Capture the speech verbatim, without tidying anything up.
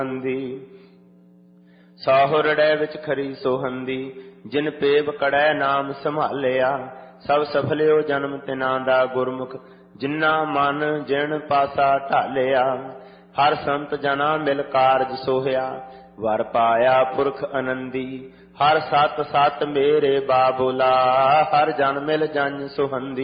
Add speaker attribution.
Speaker 1: ਹੰਦੀ ਸਾਹੁਰੜੈ ਵਿੱਚ ਖਰੀ ਸੋਹੰਦੀ, ਜਿਨ ਪੇਵ ਕੜੈ ਨਾਮ ਸੰਭਾਲਿਆ। ਸਭ ਸਫਲਿਓ ਜਨਮ ਤਿਨਾਂ ਦਾ, ਗੁਰਮੁਖ ਜਿਨਾ ਮਨ ਜਿਣ ਪਾਸਾ ਢਾਲਿਆ। ਹਰ ਸੰਤ ਜਨਾ ਮਿਲ ਕਾਰਜ ਸੋਹਿਆ, ਵਰ ਪਾਇਆ ਪੁਰਖ ਆਨੰਦੀ। ਹਰ ਸਤ ਸਤ ਮੇਰੇ ਬਾਬੁਲਾ, ਹਰ ਜਨ ਮਿਲ ਜਨ ਸੁਹੰਦੀ।